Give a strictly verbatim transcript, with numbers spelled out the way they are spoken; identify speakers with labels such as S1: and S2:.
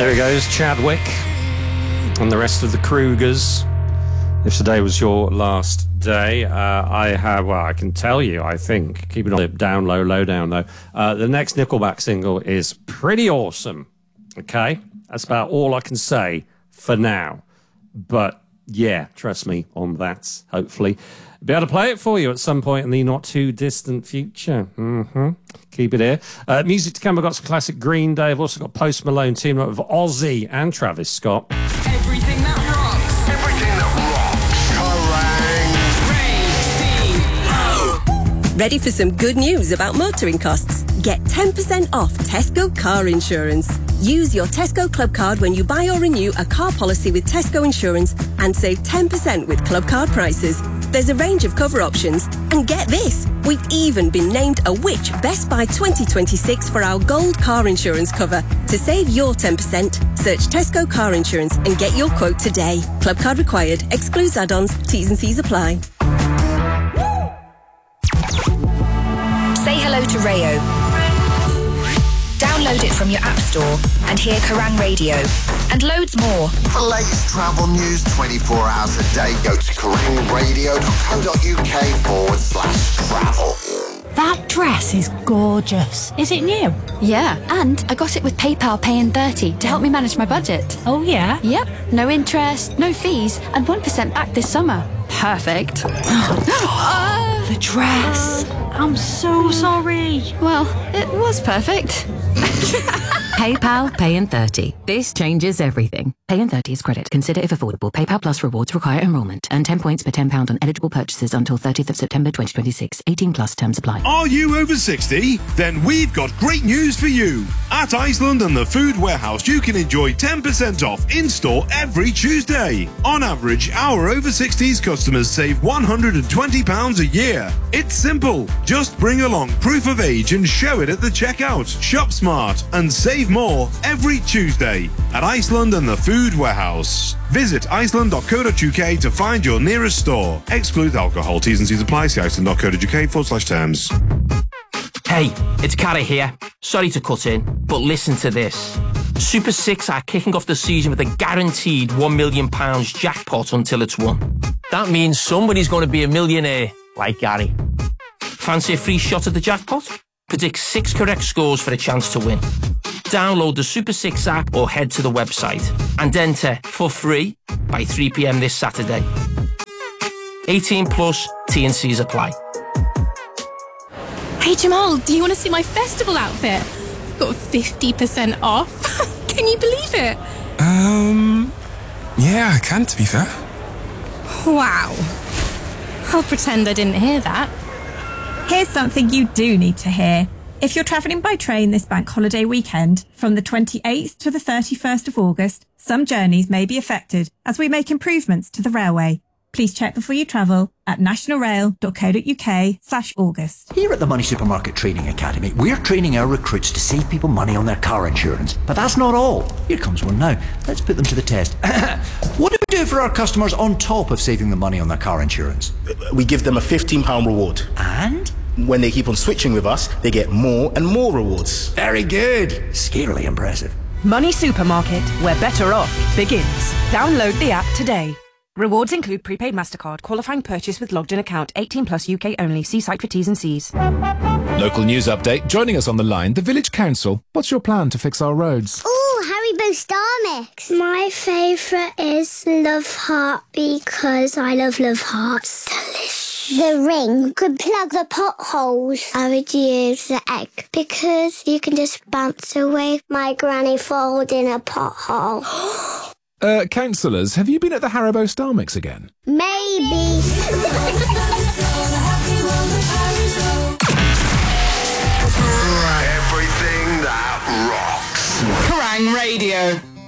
S1: There he goes, Chadwick and the rest of the Krugers. If today was your last day, uh, I have, well, I can tell you, I think, keep it on it down low, low down though. Uh, the next Nickelback single is pretty awesome. Okay? That's about all I can say for now. But yeah, trust me on that, hopefully. Be able to play it for you at some point in the not too distant future. Mm-hmm. Keep it here. Uh, music to come, we've got some classic Green Day. I've also got Post Malone teaming up with Ozzy and Travis Scott.
S2: Everything that rocks.
S3: Everything that rocks.
S2: Kerrang!
S4: Ready for some good news about motoring costs? Get ten percent off Tesco car insurance. Use your Tesco Club card when you buy or renew a car policy with Tesco Insurance and save ten percent with Club card prices. There's a range of cover options. And get this, we've even been named a Which Best Buy twenty twenty-six for our gold car insurance cover. To save your ten percent, search Tesco Car Insurance and get your quote today. Club card required. Excludes add-ons. T's and C's apply.
S5: Say hello to Rayo. Download it from your app store and hear Kerrang Radio and loads more.
S3: For the latest travel news twenty-four hours a day, go to kerrangradio.co.uk forward slash travel.
S6: That dress is gorgeous. Is it new?
S7: Yeah, and I got it with PayPal Pay in thirty to help me manage my budget.
S6: Oh, yeah?
S7: Yep, no interest, no fees, and one percent back this summer. Perfect. uh,
S6: The dress. I'm so sorry.
S7: Well, it was perfect.
S8: PayPal Pay in thirty. This changes everything. Pay in thirty is credit. Consider if affordable. PayPal Plus rewards require enrolment. And ten points per ten pounds on eligible purchases until thirtieth of September twenty twenty-six. eighteen plus terms apply.
S9: Are you over sixty? Then we've got great news for you. At Iceland and the Food Warehouse, you can enjoy ten percent off in-store every Tuesday. On average, our over sixties customers save one hundred twenty pounds a year. It's simple. Just bring along proof of age and show it at the checkout. Shop smart and save more every Tuesday at Iceland and the Food Warehouse. Visit iceland.co.uk to find your nearest store. Exclude alcohol. T's and C's apply. See iceland.co.uk forward slash terms.
S10: Hey, it's Carrie here. Sorry to cut in, but listen to this. Super six are kicking off the season with a guaranteed one million pounds jackpot until it's won. That means somebody's going to be a millionaire, like Gary. Fancy a free shot at the jackpot? Predict six correct scores for a chance to win. Download the Super six app or head to the website and enter for free by three p.m. this Saturday. eighteen plus, T and C's apply.
S11: Hey Jamal, do you want to see my festival outfit? Got fifty percent off. Can you believe it?
S12: Um, yeah, I can, to be fair.
S11: Wow. I'll pretend I didn't hear that.
S13: Here's something you do need to hear. If you're travelling by train this bank holiday weekend, from the twenty-eighth to the thirty-first of August, some journeys may be affected as we make improvements to the railway. Please check before you travel at nationalrail.co.uk slash August.
S14: Here at the Money Supermarket Training Academy, we're training our recruits to save people money on their car insurance. But that's not all. Here comes one now. Let's put them to the test. What do we do for our customers on top of saving them money on their car insurance?
S15: We give them a fifteen pounds reward.
S14: And?
S15: When they keep on switching with us, they get more and more rewards.
S14: Very good. Scarily impressive.
S16: Money Supermarket, where better off begins. Download the app today. Rewards include prepaid MasterCard, qualifying purchase with logged in account, eighteen plus U K only. See site for T's and C's.
S12: Local news update. Joining us on the line, the Village Council. What's your plan to fix our roads?
S17: Ooh, Haribo Star Mix. My favourite is Love Heart because I love Love Hearts. Delicious. The ring could plug the potholes. I would use the egg because you can just bounce away my granny falls in a pothole.
S12: Uh, councillors, have you been at the Haribo Star Mix again?
S17: Maybe.
S3: Everything that rocks.
S2: Kerrang Radio.